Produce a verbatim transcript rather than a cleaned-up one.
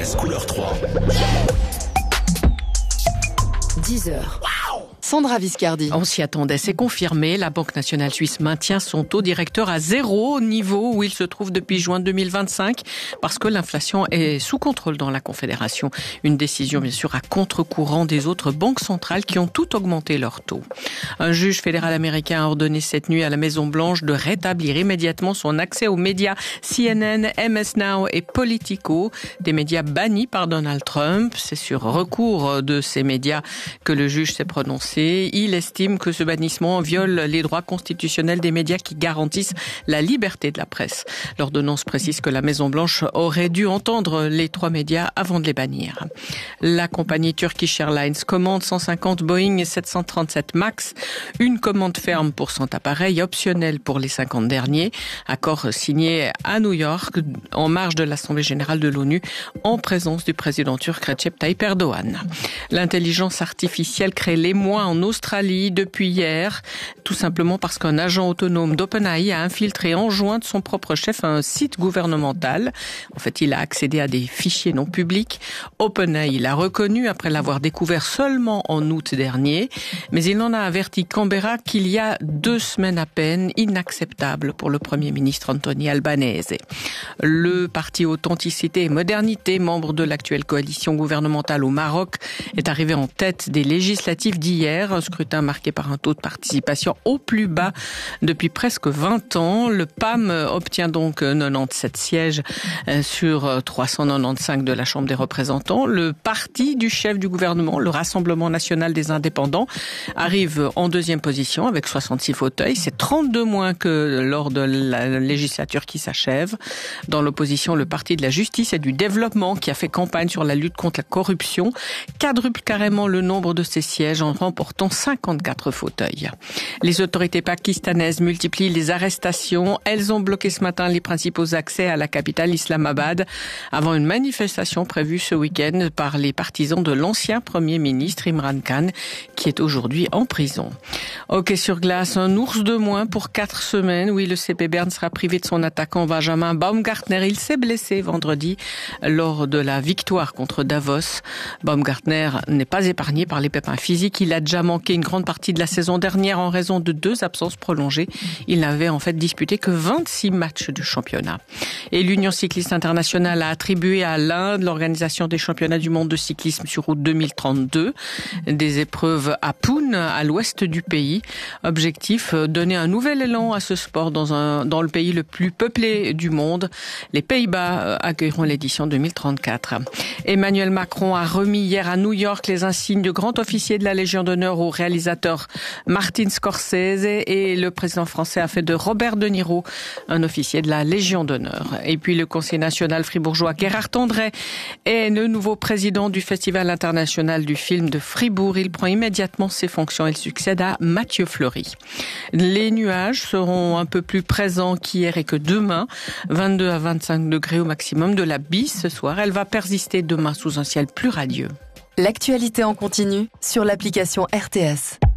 S couleur trois. dix heures. Sandra Viscardi. On s'y attendait, c'est confirmé. La Banque nationale suisse maintient son taux directeur à zéro, au niveau où il se trouve depuis juin deux mille vingt-cinq, parce que l'inflation est sous contrôle dans la Confédération. Une décision, bien sûr, à contre-courant des autres banques centrales qui ont toutes augmenté leur taux. Un juge fédéral américain a ordonné cette nuit à la Maison-Blanche de rétablir immédiatement son accès aux médias C N N, M S Now et Politico, des médias bannis par Donald Trump. C'est sur recours de ces médias que le juge s'est prononcé. Il estime que ce bannissement viole les droits constitutionnels des médias qui garantissent la liberté de la presse. L'ordonnance précise que la Maison-Blanche aurait dû entendre les trois médias avant de les bannir. La compagnie Turkish Airlines commande cent cinquante Boeing sept cent trente-sept MAX, une commande ferme pour cent appareils, optionnelle pour les cinquante derniers. Accord signé à New York, en marge de l'Assemblée générale de l'ONU, en présence du président turc Recep Tayyip Erdogan. L'intelligence artificielle crée l'émoi en Australie depuis hier, tout simplement parce qu'un agent autonome d'OpenAI a infiltré en juin de son propre chef un site gouvernemental. En fait, il a accédé à des fichiers non publics. OpenAI l'a reconnu après l'avoir découvert seulement en août dernier, mais il en a averti Canberra qu'il y a deux semaines à peine, inacceptable pour le Premier ministre Anthony Albanese. Le parti Authenticité et Modernité, membre de l'actuelle coalition gouvernementale au Maroc, est arrivé en tête des législatives d'hier. Un scrutin marqué par un taux de participation au plus bas depuis presque vingt ans. Le P A M obtient donc quatre-vingt-dix-sept sièges sur trois cent quatre-vingt-quinze de la Chambre des représentants. Le parti du chef du gouvernement, le Rassemblement national des indépendants, arrive en deuxième position avec soixante-six fauteuils. C'est trente-deux moins que lors de la législature qui s'achève. Dans l'opposition, le parti de la justice et du développement, qui a fait campagne sur la lutte contre la corruption, quadruple carrément le nombre de ses sièges en remportant cinquante-quatre fauteuils. Les autorités pakistanaises multiplient les arrestations. Elles ont bloqué ce matin les principaux accès à la capitale Islamabad avant une manifestation prévue ce week-end par les partisans de l'ancien Premier ministre Imran Khan, qui est aujourd'hui en prison. Hockey sur glace, un ours de moins pour quatre semaines. Oui, le C P Berne sera privé de son attaquant Benjamin Baumgartner. Il s'est blessé vendredi lors de la victoire contre Davos. Baumgartner n'est pas épargné par les pépins physiques. Il a déjà manqué une grande partie de la saison dernière en raison de deux absences prolongées. Il n'avait en fait disputé que vingt-six matchs de championnat. Et l'Union cycliste internationale a attribué à l'Inde l'organisation des championnats du monde de cyclisme sur route deux mille trente-deux. Des épreuves à Pune, à l'ouest du pays. Objectif, donner un nouvel élan à ce sport dans, un, dans le pays le plus peuplé du monde. Les Pays-Bas accueilleront l'édition deux mille trente-quatre. Emmanuel Macron a remis hier à New York les insignes de grand officier de la Légion d'honneur au réalisateur Martin Scorsese, et le président français a fait de Robert De Niro un officier de la Légion d'honneur. Et puis le conseiller national fribourgeois Gérard André est le nouveau président du Festival international du film de Fribourg. Il prend immédiatement ses fonctions. Il succède à Mathieu Fleury. Les nuages seront un peu plus présents qu'hier et que demain. vingt-deux à vingt-cinq degrés au maximum. De la bise ce soir. Elle va persister demain sous un ciel plus radieux. L'actualité en continu sur l'application R T S.